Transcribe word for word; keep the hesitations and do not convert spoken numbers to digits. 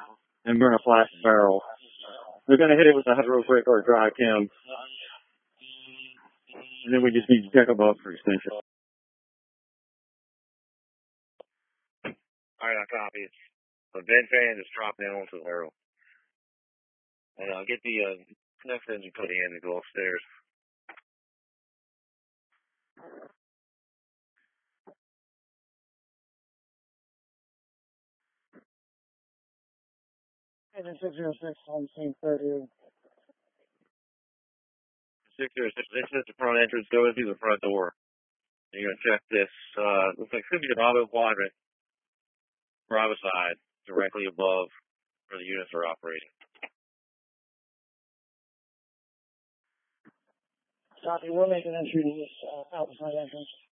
and burn a flash barrel. We're going to hit it with a hydro brick or a dry chem. And then we just need to check above for extension. Alright, I copy it. The vent fan just dropped down onto the barrel. And I'll get the uh, next engine put in and go upstairs. Engine six zero six on scene thirty. six zero six, this is the front entrance, go through the front door. You're going to check this, uh, looks like it could be the Bravo quadrant, Bravo side, directly above where the units are operating. Copy, we're making entry to this uh, outside entrance.